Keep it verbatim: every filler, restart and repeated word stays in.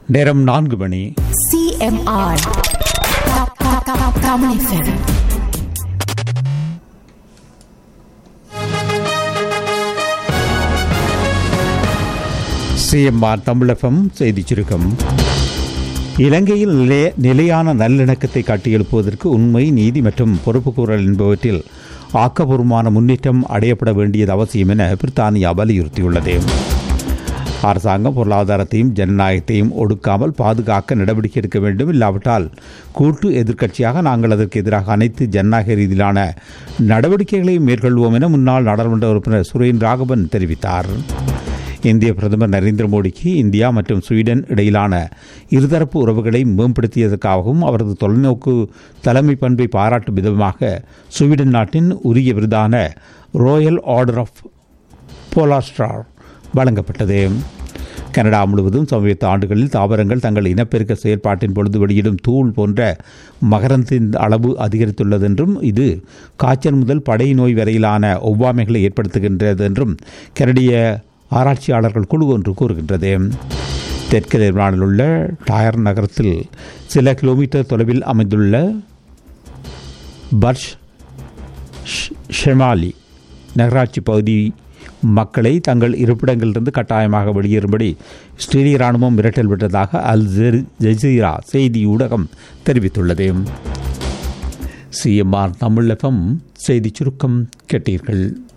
நேரம் நான்கு மணி. CMR Tamil FM. CMR Tamil FM செய்திச் சுருக்கம். இலங்கையில் நிலையான நல்லிணக்கத்தை கட்டியெழுப்புவதற்கு உண்மை, நீதி மற்றும் பொறுப்புக்கூறல் என்பவற்றில் ஆக்கப்பூர்வமான முன்னேற்றம் அடையப்பட வேண்டியது அவசியம் என பிரித்தானியா வலியுறுத்தியுள்ளது. அரசாங்கம் பொருளாதாரத்தையும் ஜனநாயகத்தையும் ஒடுக்காமல் பாதுகாக்க நடவடிக்கை எடுக்க வேண்டும், இல்லாவிட்டால் கூட்டு எதிர்க்கட்சியாக நாங்கள் அதற்கு எதிராக அனைத்து ஜனநாயக ரீதியிலான நடவடிக்கைகளையும் மேற்கொள்வோம் என முன்னாள் நாடாளுமன்ற உறுப்பினர் சுரேன் ராகவன் தெரிவித்தார். இந்திய பிரதமர் நரேந்திர மோடிக்கு இந்தியா மற்றும் ஸ்வீடன் இடையிலான இருதரப்பு உறவுகளை மேம்படுத்தியதற்காகவும் அவரது தொலைநோக்கு தலைமை பண்பை பாராட்டும் விதமாக ஸ்வீடன் நாட்டின் உரிய விருதான ராயல் ஆர்டர் ஆஃப் போலாஸ்டார் வழங்கப்பட்டது. கனடா முழுவதும் சமீப ஆண்டுகளில் தாவரங்கள் தங்கள் இனப்பெருக்க செயற்பாட்டின் பொழுது வெளியிடும் தூள் போன்ற மகரந்தின் அளவு அதிகரித்துள்ளது என்றும் இது காய்ச்சல் முதல் படை நோய் வரையிலான ஒவ்வாமைகளை ஏற்படுத்துகின்றது என்றும் கனடிய ஆராய்ச்சியாளர்கள் குழு ஒன்று கூறுகின்றது. தெற்கு லெபனானில் உள்ள டயர் நகரத்தில் சில கிலோமீட்டர் தொலைவில் அமைந்துள்ள பர்ஷ் ஷெமாலி நகராட்சி பகுதி மக்களை தங்கள் இருப்பிடங்களிலிருந்து கட்டாயமாக வெளியேறும்படி இஸ்ரேலிய இராணுவம் மிரட்டல் விட்டதாக அல் ஜசீரா செய்தி ஊடகம் தெரிவித்துள்ளது. சிஎம்ஆர் தமிழ் எஃப்எம் செய்திச் சுருக்கம் கேட்டீர்கள்.